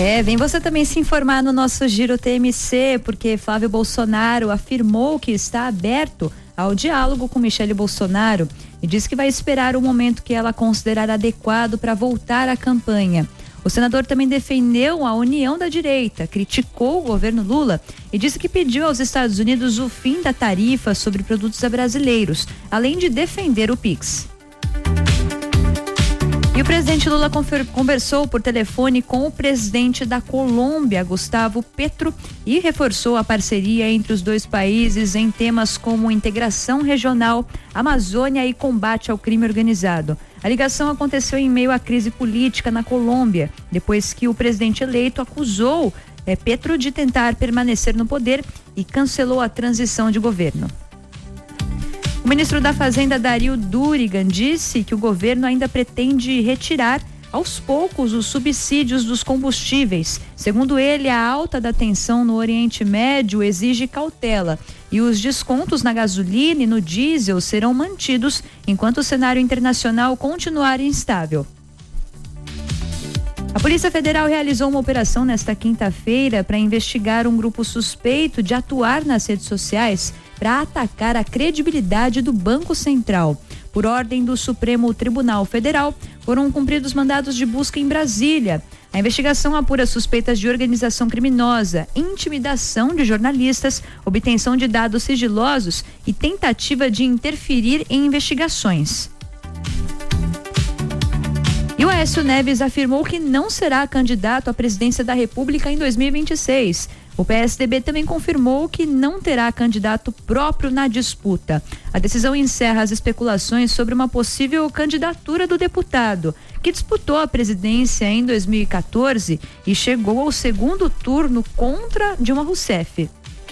Vem você também se informar no nosso Giro TMC, porque Flávio Bolsonaro afirmou que está aberto ao diálogo com Michele Bolsonaro e disse que vai esperar o momento que ela considerar adequado para voltar à campanha. O senador também defendeu a união da direita, criticou o governo Lula e disse que pediu aos Estados Unidos o fim da tarifa sobre produtos brasileiros, além de defender o PIX. E o presidente Lula conversou por telefone com o presidente da Colômbia, Gustavo Petro, e reforçou a parceria entre os dois países em temas como integração regional, Amazônia e combate ao crime organizado. A ligação aconteceu em meio à crise política na Colômbia, depois que o presidente eleito acusou Petro de tentar permanecer no poder e cancelou a transição de governo. O ministro da Fazenda, Dario Durigan, disse que o governo ainda pretende retirar aos poucos os subsídios dos combustíveis. Segundo ele, a alta da tensão no Oriente Médio exige cautela e os descontos na gasolina e no diesel serão mantidos enquanto o cenário internacional continuar instável. A Polícia Federal realizou uma operação nesta quinta-feira para investigar um grupo suspeito de atuar nas redes sociais para atacar a credibilidade do Banco Central. Por ordem do Supremo Tribunal Federal, foram cumpridos mandados de busca em Brasília. A investigação apura suspeitas de organização criminosa, intimidação de jornalistas, obtenção de dados sigilosos e tentativa de interferir em investigações. E o Aécio Neves afirmou que não será candidato à presidência da República em 2026. O PSDB também confirmou que não terá candidato próprio na disputa. A decisão encerra as especulações sobre uma possível candidatura do deputado, que disputou a presidência em 2014 e chegou ao segundo turno contra Dilma Rousseff.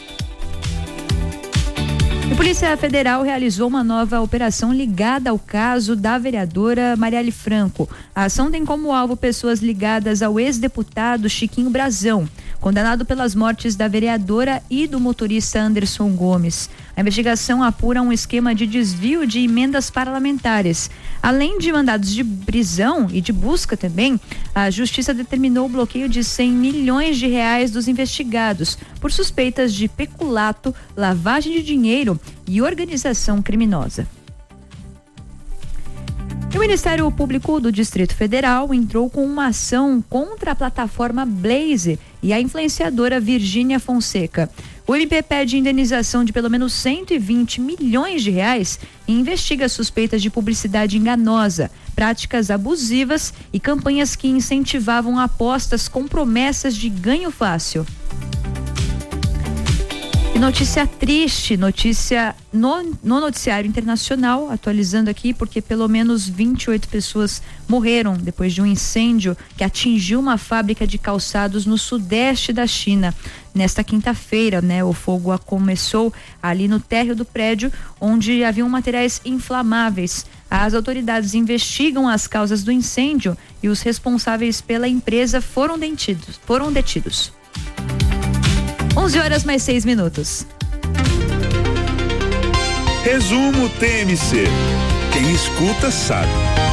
A Polícia Federal realizou uma nova operação ligada ao caso da vereadora Marielle Franco. A ação tem como alvo pessoas ligadas ao ex-deputado Chiquinho Brazão, condenado pelas mortes da vereadora e do motorista Anderson Gomes. A investigação apura um esquema de desvio de emendas parlamentares. Além de mandados de prisão e de busca também, a Justiça determinou o bloqueio de R$100 milhões dos investigados por suspeitas de peculato, lavagem de dinheiro e organização criminosa. O Ministério Público do Distrito Federal entrou com uma ação contra a plataforma Blaze e a influenciadora Virgínia Fonseca. O MP pede indenização de pelo menos R$120 milhões e investiga suspeitas de publicidade enganosa, práticas abusivas e campanhas que incentivavam apostas com promessas de ganho fácil. E notícia triste, notícia no noticiário internacional, atualizando aqui, porque pelo menos 28 pessoas morreram depois de um incêndio que atingiu uma fábrica de calçados no sudeste da China. Nesta quinta-feira, o fogo começou ali no térreo do prédio, onde haviam materiais inflamáveis. As autoridades investigam as causas do incêndio e os responsáveis pela empresa foram detidos. 11h mais 6. Resumo TMC. Quem escuta sabe.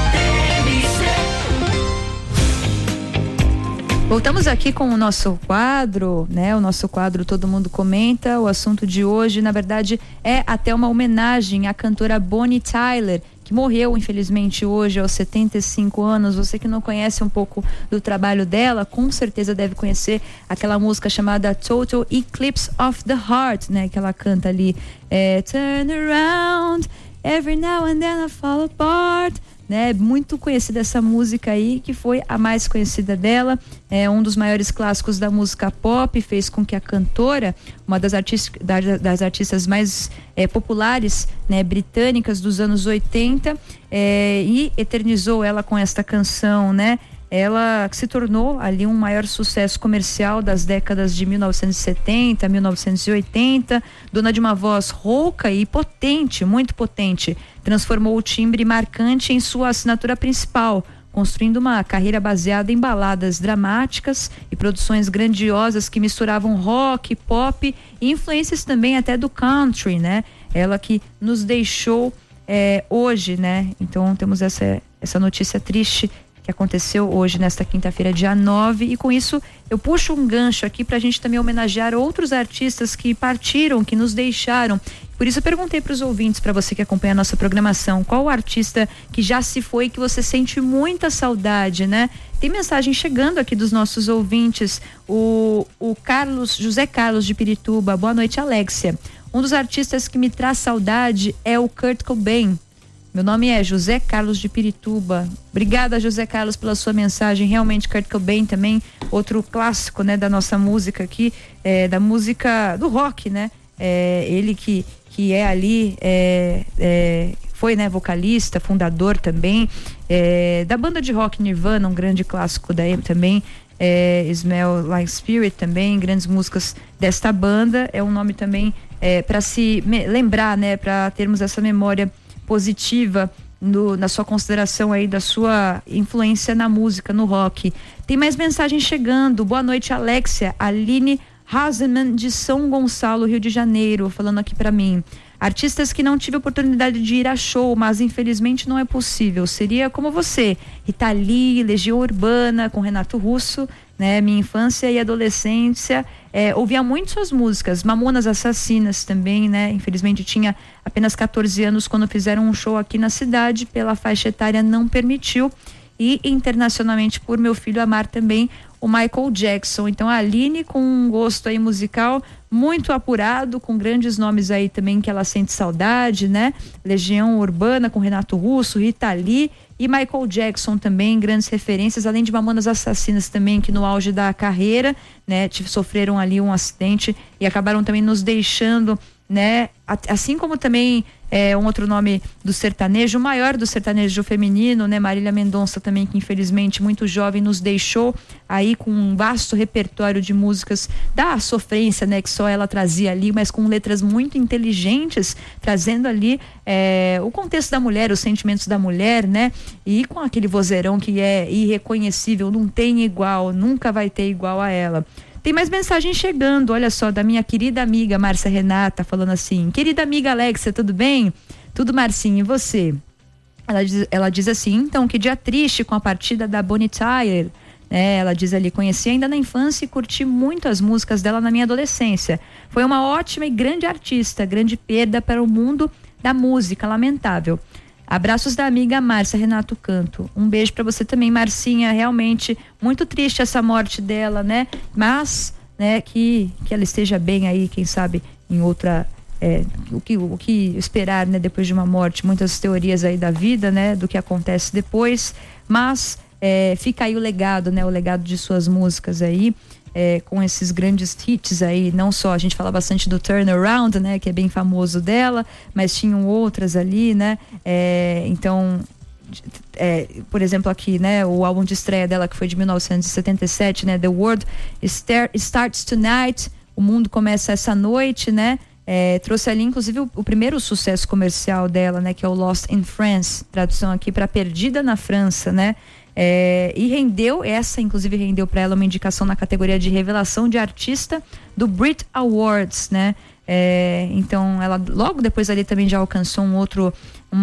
Voltamos aqui com o nosso quadro, o nosso quadro Todo Mundo Comenta. O assunto de hoje, na verdade, é até uma homenagem à cantora Bonnie Tyler, que morreu, infelizmente, hoje aos 75 anos. Você que não conhece um pouco do trabalho dela, com certeza deve conhecer aquela música chamada Total Eclipse of the Heart, que ela canta ali, Turn around, every now and then I fall apart. Muito conhecida essa música aí, que foi a mais conhecida dela, um dos maiores clássicos da música pop, fez com que a cantora, uma das artistas mais populares, britânicas dos anos 80, e eternizou ela com esta canção, Ela se tornou ali um maior sucesso comercial das décadas de 1970, 1980, dona de uma voz rouca e potente, muito potente, transformou o timbre marcante em sua assinatura principal, construindo uma carreira baseada em baladas dramáticas e produções grandiosas que misturavam rock, pop e influências também até do country, Ela que nos deixou hoje, Então temos essa notícia triste que aconteceu hoje, nesta quinta-feira, dia 9, e com isso eu puxo um gancho aqui pra gente também homenagear outros artistas que partiram, que nos deixaram. Por isso eu perguntei para os ouvintes, para você que acompanha a nossa programação, qual o artista que já se foi, que você sente muita saudade, né? Tem mensagem chegando aqui dos nossos ouvintes, o José Carlos de Pirituba. Boa noite, Alexia. Um dos artistas que me traz saudade é o Kurt Cobain. Meu nome é José Carlos de Pirituba. Obrigada, José Carlos, pela sua mensagem. Realmente, Kurt Cobain também, outro clássico, né, da nossa música aqui, da música do rock, né? Ele que é ali, foi, né, vocalista, fundador também, da banda de rock Nirvana, um grande clássico também, Smell Like Spirit também, grandes músicas desta banda. É um nome também para se lembrar, né, para termos essa memória positiva na sua consideração aí da sua influência na música, no rock. Tem mais mensagem chegando. Boa noite, Alexia. Aline Haseman de São Gonçalo, Rio de Janeiro, falando aqui para mim. Artistas que não tive oportunidade de ir a show, mas infelizmente não é possível. Seria como você, Rita Lee, Legião Urbana, com Renato Russo, né? Minha infância e adolescência, ouvia muito suas músicas. Mamonas Assassinas também, né? Infelizmente tinha apenas 14 anos quando fizeram um show aqui na cidade, pela faixa etária não permitiu. E internacionalmente, por meu filho amar também o Michael Jackson. Então a Aline, com um gosto aí musical muito apurado, com grandes nomes aí também que ela sente saudade, né? Legião Urbana com Renato Russo, Rita Lee e Michael Jackson também, grandes referências, além de Mamonas Assassinas também, que no auge da carreira, né, sofreram ali um acidente e acabaram também nos deixando, né? Assim como também um outro nome do sertanejo, o maior do sertanejo feminino, né? Marília Mendonça também, que infelizmente muito jovem nos deixou aí com um vasto repertório de músicas da sofrência, né? Que só ela trazia ali, mas com letras muito inteligentes, trazendo ali o contexto da mulher, os sentimentos da mulher, né? E com aquele vozeirão que é irreconhecível, não tem igual, nunca vai ter igual a ela. Tem mais mensagem chegando, olha só, da minha querida amiga Márcia Renata, falando assim: querida amiga Alexia, tudo bem? Tudo, Marcinha, e você? Ela diz assim: então, que dia triste com a partida da Bonnie Tyler, né? Ela diz ali: conheci ainda na infância e curti muito as músicas dela na minha adolescência. Foi uma ótima e grande artista, grande perda para o mundo da música, lamentável. Abraços da amiga Márcia Renato Canto. Um beijo para você também, Marcinha. Realmente muito triste essa morte dela, né? Mas, né, que ela esteja bem aí, quem sabe em outra, o que esperar, né, depois de uma morte. Muitas teorias aí da vida, né, do que acontece depois. Mas fica aí o legado, né, o legado de suas músicas aí. Com esses grandes hits aí, não só, a gente fala bastante do Turnaround, né, que é bem famoso dela, mas tinham outras ali, né, então, por exemplo aqui, né, o álbum de estreia dela, que foi de 1977, né, The World Starts Tonight, o mundo começa essa noite, né, trouxe ali inclusive o primeiro sucesso comercial dela, né, que é o Lost in France, tradução aqui para Perdida na França, né. E inclusive rendeu para ela uma indicação na categoria de revelação de artista do Brit Awards, né? Então ela logo depois ali também já alcançou um outro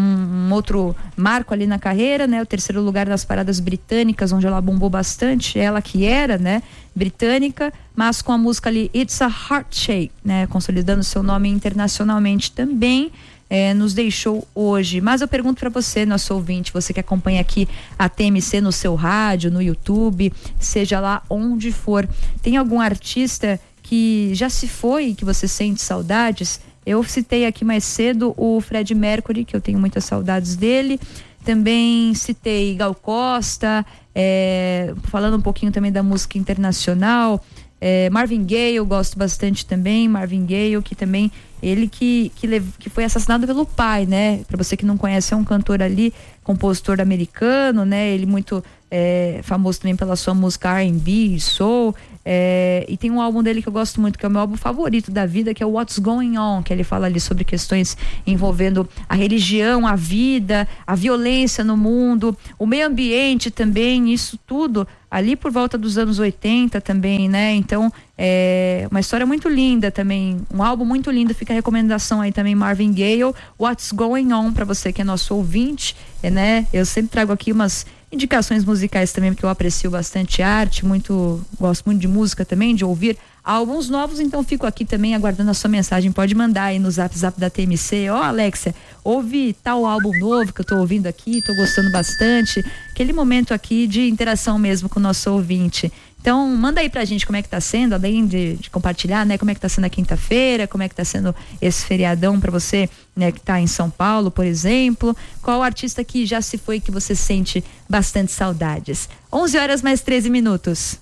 marco ali na carreira, né? O 3º lugar nas paradas britânicas, onde ela bombou bastante, ela que era, né, britânica, mas com a música ali It's a Heart Shake, né? Consolidando seu nome internacionalmente também. Nos deixou hoje. Mas eu pergunto para você, nosso ouvinte, você que acompanha aqui a TMC no seu rádio, no YouTube, seja lá onde for, tem algum artista que já se foi, que você sente saudades? Eu citei aqui mais cedo o Freddie Mercury, que eu tenho muitas saudades dele. Também citei Gal Costa, falando um pouquinho também da música internacional. Marvin Gaye, eu gosto bastante também. Marvin Gaye, que também ele que foi assassinado pelo pai, né? Para você que não conhece, é um cantor ali, compositor americano, né? Ele muito famoso também pela sua música R&B, soul. E tem um álbum dele que eu gosto muito, que é o meu álbum favorito da vida, que é o What's Going On, que ele fala ali sobre questões envolvendo a religião, a vida, a violência no mundo, o meio ambiente também, isso tudo ali por volta dos anos 80 também, né? Então, uma história muito linda também, um álbum muito lindo. Fica a recomendação aí também, Marvin Gaye, What's Going On, para você que é nosso ouvinte, né? Eu sempre trago aqui umas indicações musicais também, porque eu aprecio bastante arte, gosto muito de música também, de ouvir álbuns novos, então fico aqui também aguardando a sua mensagem. Pode mandar aí no zap da TMC, Alexia, ouve tal álbum novo que eu tô ouvindo aqui, tô gostando bastante, aquele momento aqui de interação mesmo com o nosso ouvinte. Então, manda aí pra gente como é que tá sendo, além de compartilhar, né, como é que tá sendo a quinta-feira, como é que tá sendo esse feriadão pra você, né, que tá em São Paulo, por exemplo. Qual artista que já se foi que você sente bastante saudades? 11h mais 13.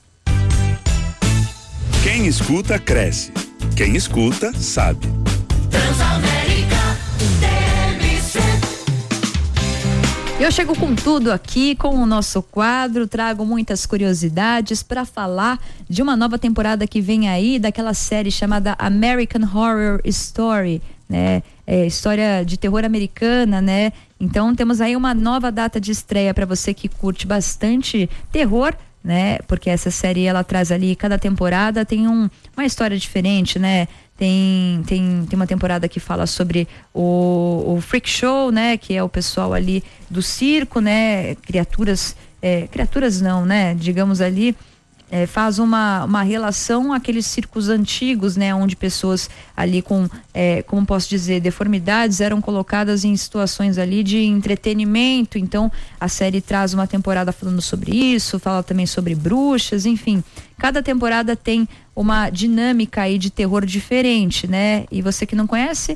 Quem escuta, cresce. Quem escuta, sabe. Transamérica TMC. Eu chego com tudo aqui, com o nosso quadro, trago muitas curiosidades para falar de uma nova temporada que vem aí, daquela série chamada American Horror Story, né? História de terror americana, né? Então temos aí uma nova data de estreia para você que curte bastante terror, né? Porque essa série ela traz ali, cada temporada tem uma história diferente, né? Tem uma temporada que fala sobre o Freak Show, né? Que é o pessoal ali do circo, né? Criaturas não, né? Digamos ali, faz uma relação àqueles circos antigos, né? Onde pessoas ali com, como posso dizer, deformidades eram colocadas em situações ali de entretenimento. Então a série traz uma temporada falando sobre isso, fala também sobre bruxas, enfim. Cada temporada tem uma dinâmica aí de terror diferente, né? E você que não conhece,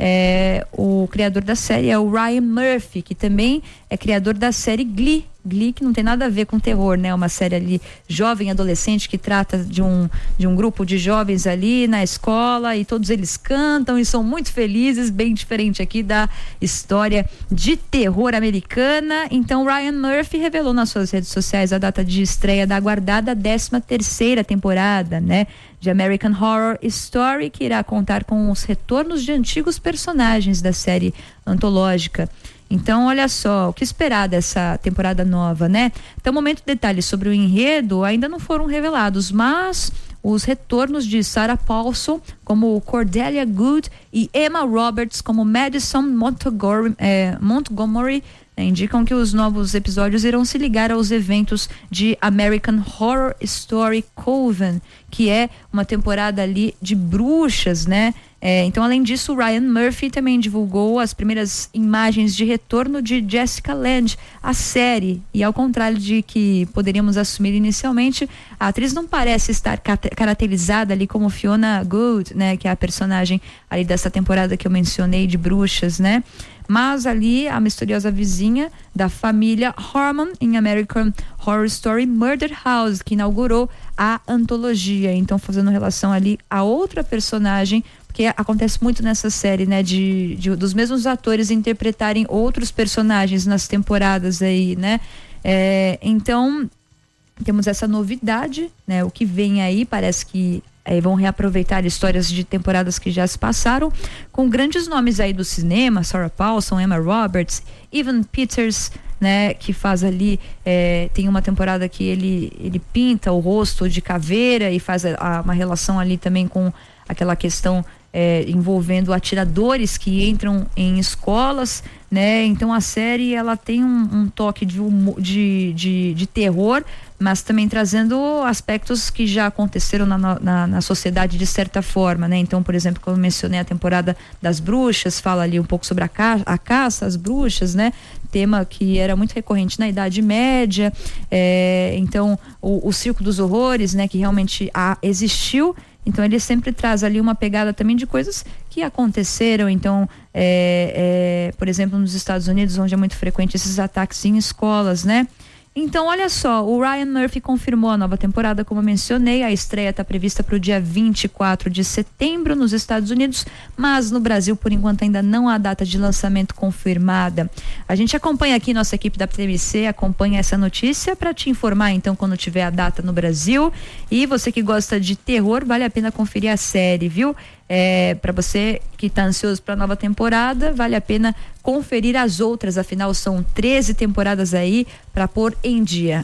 o criador da série é o Ryan Murphy, que também é criador da série Glee, que não tem nada a ver com terror, né? Uma série ali jovem, adolescente, que trata de um grupo de jovens ali na escola e todos eles cantam e são muito felizes, bem diferente aqui da história de terror americana. Então Ryan Murphy revelou nas suas redes sociais a data de estreia da aguardada 13ª temporada, né? De American Horror Story, que irá contar com os retornos de antigos personagens da série antológica. Então, olha só, o que esperar dessa temporada nova, né? Até o momento, detalhes sobre o enredo ainda não foram revelados, mas os retornos de Sarah Paulson como Cordelia Good e Emma Roberts como Madison Montgomery indicam que os novos episódios irão se ligar aos eventos de American Horror Story Coven, que é uma temporada ali de bruxas, né? Então, além disso, o Ryan Murphy também divulgou as primeiras imagens de retorno de Jessica Lange, a série. E ao contrário de que poderíamos assumir inicialmente, a atriz não parece estar caracterizada ali como Fiona Good, né? Que é a personagem ali dessa temporada que eu mencionei de bruxas, né? Mas ali a misteriosa vizinha da família Harmon em American Horror Story Murder House, que inaugurou a antologia. Então, fazendo relação ali a outra personagem, porque acontece muito nessa série, né? Dos mesmos atores interpretarem outros personagens nas temporadas aí, né? Então, temos essa novidade, né? O que vem aí, parece que vão reaproveitar histórias de temporadas que já se passaram, com grandes nomes aí do cinema, Sarah Paulson, Emma Roberts, Evan Peters, né, que faz ali, tem uma temporada que ele pinta o rosto de caveira e faz uma relação ali também com aquela questão envolvendo atiradores que entram em escolas, né? Então a série ela tem um toque de terror, mas também trazendo aspectos que já aconteceram na sociedade de certa forma, né? Então, por exemplo, quando eu mencionei a temporada das bruxas, fala ali um pouco sobre a caça às bruxas, né? Tema que era muito recorrente na Idade Média. Então, o Circo dos Horrores, né? Que realmente existiu. Então ele sempre traz ali uma pegada também de coisas que aconteceram. Então, por exemplo, nos Estados Unidos, onde é muito frequente esses ataques em escolas, né? Então, olha só, o Ryan Murphy confirmou a nova temporada, como eu mencionei. A estreia está prevista para o dia 24 de setembro nos Estados Unidos, mas no Brasil, por enquanto, ainda não há data de lançamento confirmada. A gente acompanha aqui, nossa equipe da TMC acompanha essa notícia para te informar, então, quando tiver a data no Brasil. E você que gosta de terror, vale a pena conferir a série, viu? Para você que está ansioso para a nova temporada, vale a pena conferir as outras, afinal são 13 temporadas aí para pôr em dia.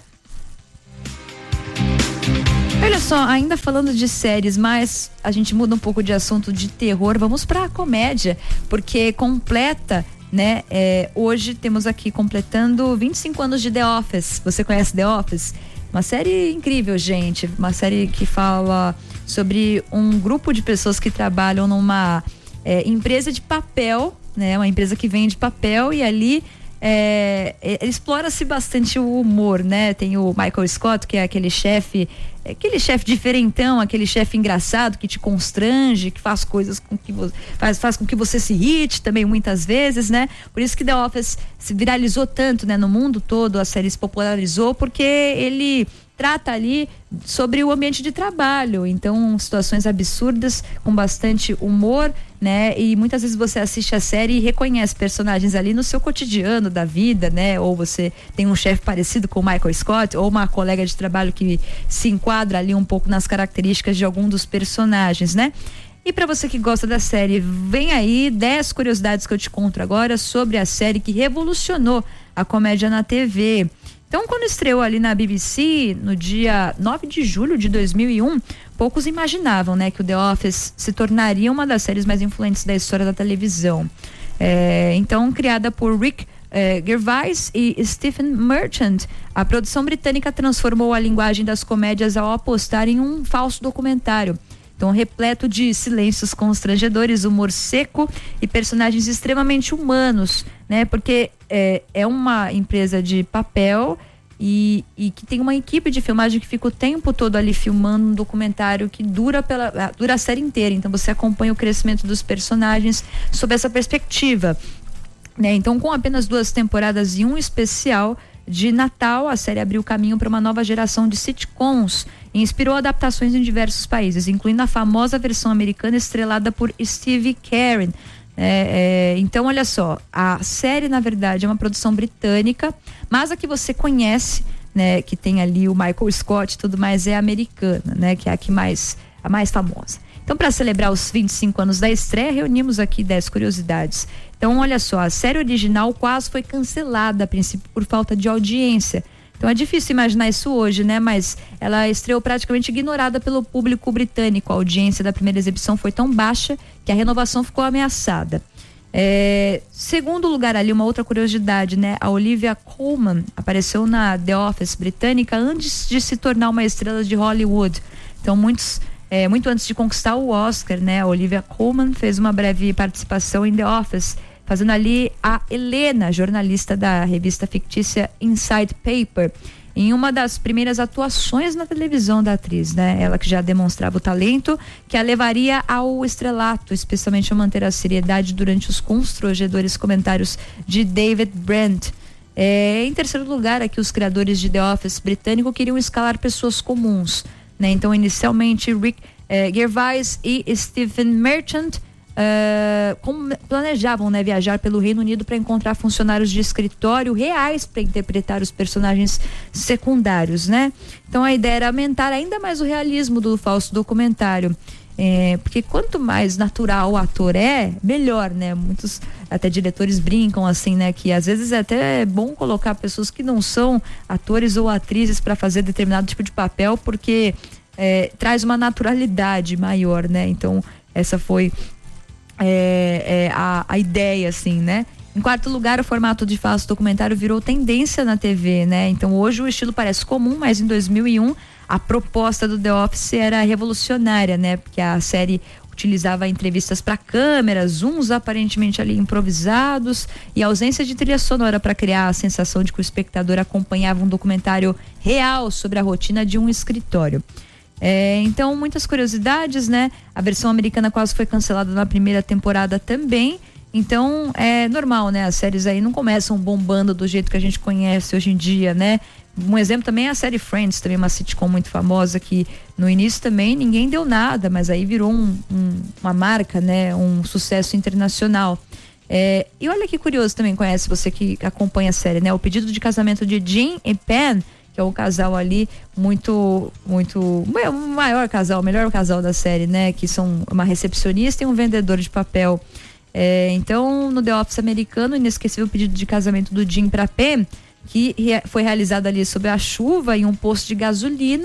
Olha só, ainda falando de séries, mas a gente muda um pouco de assunto de terror, vamos para a comédia, porque completa né? Hoje temos aqui completando 25 anos de The Office. Você conhece The Office? Uma série incrível, gente. Uma série que fala sobre um grupo de pessoas que trabalham numa empresa de papel, né? Uma empresa que vende papel e ali explora-se bastante o humor, né? Tem o Michael Scott, que é aquele chefe diferentão, aquele chefe engraçado que te constrange, que faz coisas com que faz com que você se irrite também muitas vezes, né? Por isso que The Office se viralizou tanto, né? No mundo todo a série se popularizou, porque ele trata ali sobre o ambiente de trabalho, então situações absurdas com bastante humor, né? E muitas vezes você assiste a série e reconhece personagens ali no seu cotidiano da vida, né? Ou você tem um chefe parecido com o Michael Scott, ou uma colega de trabalho que se enquadra ali um pouco nas características de algum dos personagens, né? E para você que gosta da série, vem aí 10 curiosidades que eu te conto agora sobre a série que revolucionou a comédia na TV. Então, quando estreou ali na BBC, no dia 9 de julho de 2001, poucos imaginavam, né, que o The Office se tornaria uma das séries mais influentes da história da televisão. Então, criada por Rick Gervais e Stephen Merchant, a produção britânica transformou a linguagem das comédias ao apostar em um falso documentário. Então, repleto de silêncios constrangedores, humor seco e personagens extremamente humanos, né? Porque é uma empresa de papel e que tem uma equipe de filmagem que fica o tempo todo ali filmando um documentário que dura a série inteira. Então, você acompanha o crescimento dos personagens sob essa perspectiva, né? Então, com apenas 2 temporadas e um especial de Natal, a série abriu caminho para uma nova geração de sitcoms e inspirou adaptações em diversos países, incluindo a famosa versão americana estrelada por Steve Carell. Então, olha só, a série, na verdade, é uma produção britânica, mas a que você conhece, né, que tem ali o Michael Scott e tudo mais, é americana, né, que é a mais famosa. Então, para celebrar os 25 anos da estreia, reunimos aqui 10 curiosidades. Então, olha só, a série original quase foi cancelada a princípio por falta de audiência. Então é difícil imaginar isso hoje, né? Mas ela estreou praticamente ignorada pelo público britânico. A audiência da primeira exibição foi tão baixa que a renovação ficou ameaçada. Segundo lugar ali, uma outra curiosidade, né? A Olivia Colman apareceu na The Office britânica antes de se tornar uma estrela de Hollywood. Então muito antes de conquistar o Oscar, né? A Olivia Colman fez uma breve participação em The Office, fazendo ali a Helena, jornalista da revista fictícia Inside Paper, em uma das primeiras atuações na televisão da atriz, né? Ela que já demonstrava o talento que a levaria ao estrelato, especialmente a manter a seriedade durante os constrangedores comentários de David Brent. Em terceiro lugar, aqui os criadores de The Office britânico queriam escalar pessoas comuns, né? Então, inicialmente, Rick Gervais e Stephen Merchant planejavam, né, viajar pelo Reino Unido para encontrar funcionários de escritório reais para interpretar os personagens secundários, né? Então a ideia era aumentar ainda mais o realismo do falso documentário, porque quanto mais natural o ator melhor, né? Muitos até diretores brincam assim, né, que às vezes é até bom colocar pessoas que não são atores ou atrizes para fazer determinado tipo de papel, porque traz uma naturalidade maior, né? Então essa foi a ideia, assim, né? Em quarto lugar, o formato de falso documentário virou tendência na TV, né? Então hoje o estilo parece comum, mas em 2001 a proposta do The Office era revolucionária, né? Porque a série utilizava entrevistas para câmera, zooms aparentemente ali improvisados e ausência de trilha sonora para criar a sensação de que o espectador acompanhava um documentário real sobre a rotina de um escritório. Então, muitas curiosidades, né? A versão americana quase foi cancelada na primeira temporada também. Então, é normal, né? As séries aí não começam bombando do jeito que a gente conhece hoje em dia, né? Um exemplo também é a série Friends, também uma sitcom muito famosa, que no início também ninguém deu nada, mas aí virou uma marca, né? Um sucesso internacional. E olha que curioso também, conhece você que acompanha a série, né? O pedido de casamento de Jim e Pam, que é um casal ali o maior casal, o melhor casal da série, né? Que são uma recepcionista e um vendedor de papel. Então, no The Office americano, inesquecível pedido de casamento do Jim para Pam, que foi realizado ali sob a chuva em um posto de gasolina,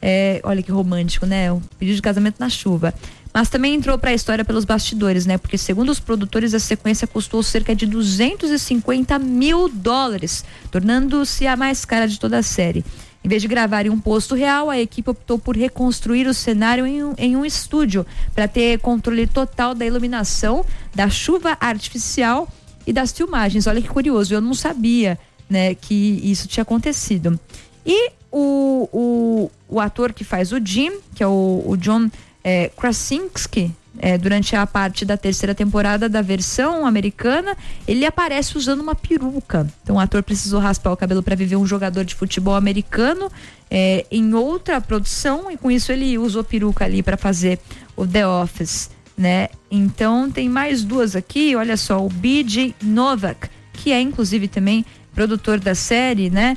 Olha que romântico, né? Um pedido de casamento na chuva. Mas também entrou para a história pelos bastidores, né? Porque segundo os produtores, a sequência custou cerca de $250 mil, tornando-se a mais cara de toda a série. Em vez de gravar em um posto real, a equipe optou por reconstruir o cenário em um estúdio para ter controle total da iluminação, da chuva artificial e das filmagens. Olha que curioso, eu não sabia, né, que isso tinha acontecido. E o ator que faz o Jim, que é o John Krasinski, durante a parte da terceira temporada da versão americana, ele aparece usando uma peruca. Então o ator precisou raspar o cabelo para viver um jogador de futebol americano em outra produção, e com isso ele usou peruca ali para fazer o The Office, né? Então tem mais duas aqui, olha só, o B.J. Novak, que é inclusive também produtor da série, né?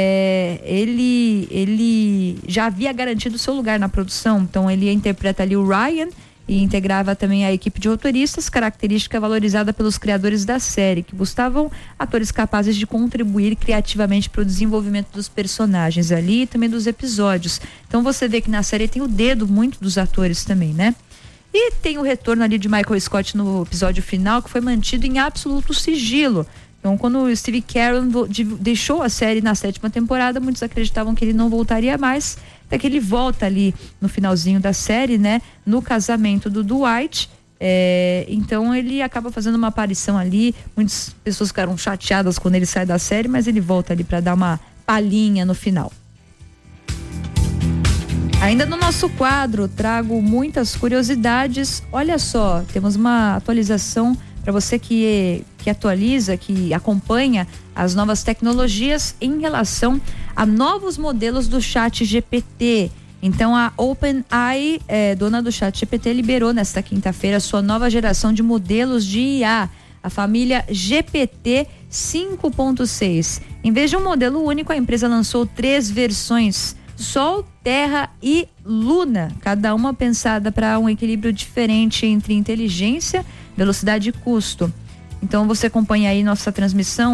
Ele já havia garantido seu lugar na produção, então ele interpreta ali o Ryan e integrava também a equipe de roteiristas, característica valorizada pelos criadores da série, que buscavam atores capazes de contribuir criativamente para o desenvolvimento dos personagens ali e também dos episódios. Então você vê que na série tem o dedo muito dos atores também, né? E tem o retorno ali de Michael Scott no episódio final, que foi mantido em absoluto sigilo. Então, quando o Steve Carell deixou a série na 7ª temporada, muitos acreditavam que ele não voltaria mais, até que ele volta ali no finalzinho da série, né? No casamento do Dwight. Então ele acaba fazendo uma aparição ali. Muitas pessoas ficaram chateadas quando ele sai da série, mas ele volta ali para dar uma palhinha no final. Ainda no nosso quadro, trago muitas curiosidades. Olha só, temos uma atualização para você que atualiza, que acompanha as novas tecnologias em relação a novos modelos do ChatGPT. Então a OpenAI, dona do ChatGPT, liberou nesta quinta-feira sua nova geração de modelos de IA, a família GPT 5.6. Em vez de um modelo único, a empresa lançou 3 versões: Sol, Terra e Luna, cada uma pensada para um equilíbrio diferente entre inteligência, velocidade e custo. Então você acompanha aí nossa transmissão,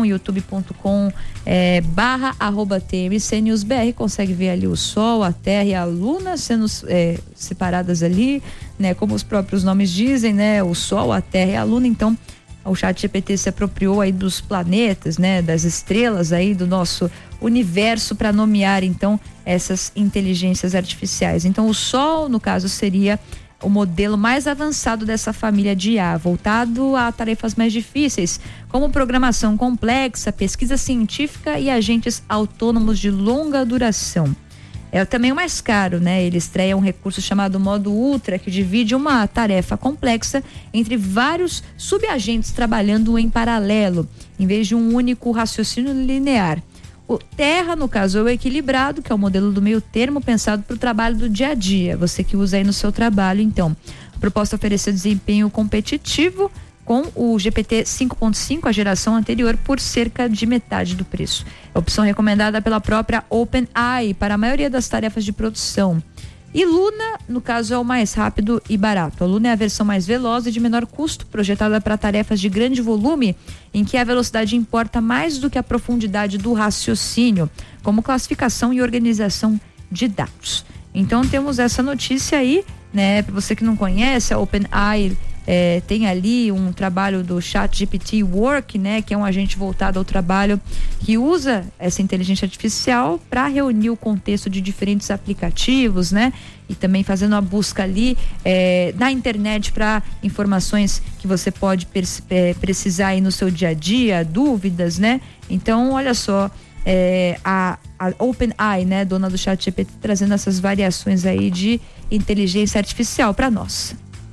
youtube.com/@TMCNewsBR, consegue ver ali o Sol, a Terra e a Luna sendo separadas ali, né? Como os próprios nomes dizem, né? O Sol, a Terra e a Luna. Então o ChatGPT se apropriou aí dos planetas, né? Das estrelas aí do nosso universo para nomear então essas inteligências artificiais. Então o Sol, no caso, seria o modelo mais avançado dessa família de IA, voltado a tarefas mais difíceis, como programação complexa, pesquisa científica e agentes autônomos de longa duração. É também o mais caro, né? Ele estreia um recurso chamado modo Ultra, que divide uma tarefa complexa entre vários subagentes trabalhando em paralelo, em vez de um único raciocínio linear. O Terra, no caso, é o equilibrado, que é o modelo do meio termo pensado para o trabalho do dia a dia, você que usa aí no seu trabalho. Então, a proposta ofereceu desempenho competitivo com o GPT 5.5, a geração anterior, por cerca de metade do preço. É a opção recomendada pela própria OpenAI para a maioria das tarefas de produção. E Luna, no caso, é o mais rápido e barato. A Luna é a versão mais veloz e de menor custo, projetada para tarefas de grande volume, em que a velocidade importa mais do que a profundidade do raciocínio, como classificação e organização de dados. Então temos essa notícia aí, né? Para você que não conhece, a OpenAI tem ali um trabalho do ChatGPT Work, né? Que é um agente voltado ao trabalho que usa essa inteligência artificial para reunir o contexto de diferentes aplicativos, né? E também fazendo a busca ali na internet para informações que você pode precisar aí no seu dia a dia, dúvidas, né? Então, olha só, a OpenAI, né? Dona do ChatGPT, trazendo essas variações aí de inteligência artificial para nós.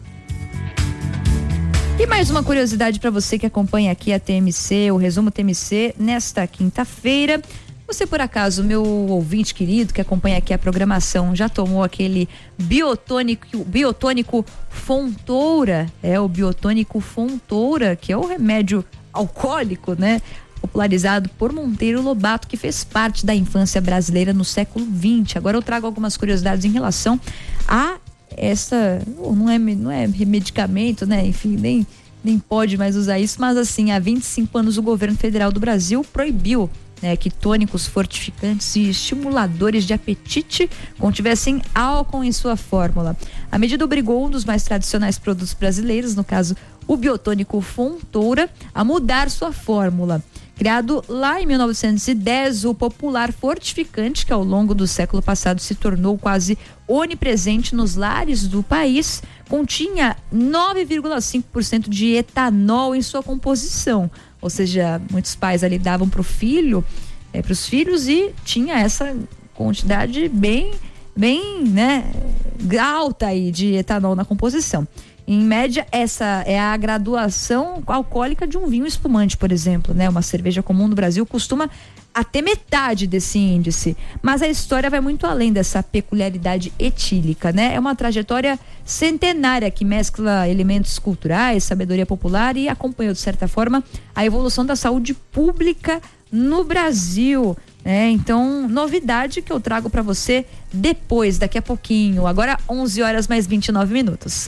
E mais uma curiosidade para você que acompanha aqui a TMC, o resumo TMC, nesta quinta-feira. Você, por acaso, meu ouvinte querido que acompanha aqui a programação, já tomou aquele biotônico Fontoura? O biotônico Fontoura, que é o remédio alcoólico, né? Popularizado por Monteiro Lobato, que fez parte da infância brasileira no século XX. Agora eu trago algumas curiosidades em relação a não é medicamento, né? Enfim, nem pode mais usar isso, mas assim, há 25 anos o governo federal do Brasil proibiu, né, que tônicos fortificantes e estimuladores de apetite contivessem álcool em sua fórmula. A medida obrigou um dos mais tradicionais produtos brasileiros, no caso o biotônico Fontoura, a mudar sua fórmula. Criado lá em 1910, o popular fortificante, que ao longo do século passado se tornou quase onipresente nos lares do país, continha 9,5% de etanol em sua composição. Ou seja, muitos pais ali davam para os filhos e tinha essa quantidade bem, né, alta aí de etanol na composição. Em média, essa é a graduação alcoólica de um vinho espumante, por exemplo, né? Uma cerveja comum no Brasil costuma até metade desse índice. Mas a história vai muito além dessa peculiaridade etílica, né? É uma trajetória centenária que mescla elementos culturais, sabedoria popular e acompanhou, de certa forma, a evolução da saúde pública no Brasil, né? Então, novidade que eu trago para você daqui a pouquinho. Agora, 11h mais 29.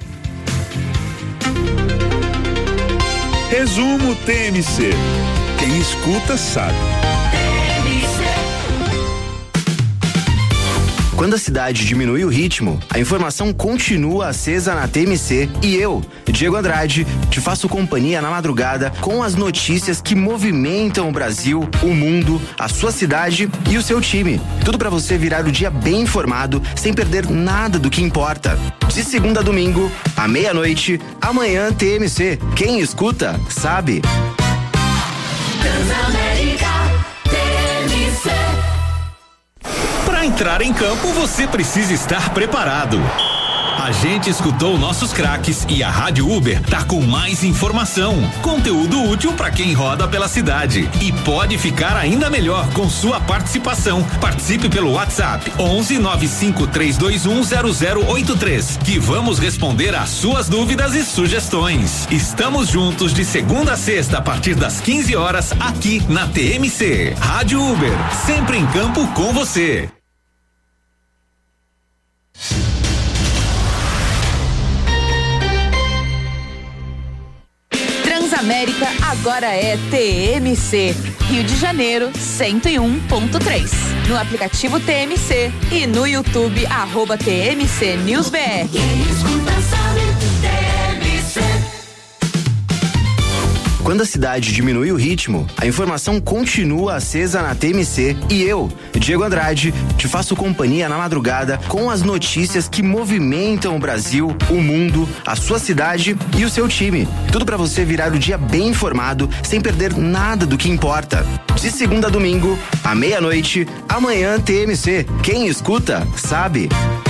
Resumo TMC. Quem escuta sabe. Quando a cidade diminui o ritmo, a informação continua acesa na TMC e eu, Diego Andrade, te faço companhia na madrugada com as notícias que movimentam o Brasil, o mundo, a sua cidade e o seu time. Tudo para você virar o dia bem informado, sem perder nada do que importa. De segunda a domingo, à meia-noite, amanhã TMC. Quem escuta, sabe. Para entrar em campo, você precisa estar preparado. A gente escutou nossos craques e a Rádio Uber tá com mais informação, conteúdo útil para quem roda pela cidade e pode ficar ainda melhor com sua participação. Participe pelo WhatsApp 119532100083 que vamos responder às suas dúvidas e sugestões. Estamos juntos de segunda a sexta a partir das 15 horas aqui na TMC. Rádio Uber, sempre em campo com você. Transamérica agora é TMC, Rio de Janeiro 101.3. No aplicativo TMC e no YouTube @TMC News BR. Quem escuta sabe, TMC. Quando a cidade diminui o ritmo, a informação continua acesa na TMC e eu, Diego Andrade, te faço companhia na madrugada com as notícias que movimentam o Brasil, o mundo, a sua cidade e o seu time. Tudo para você virar o dia bem informado, sem perder nada do que importa. De segunda a domingo, à meia-noite, amanhã TMC. Quem escuta, sabe.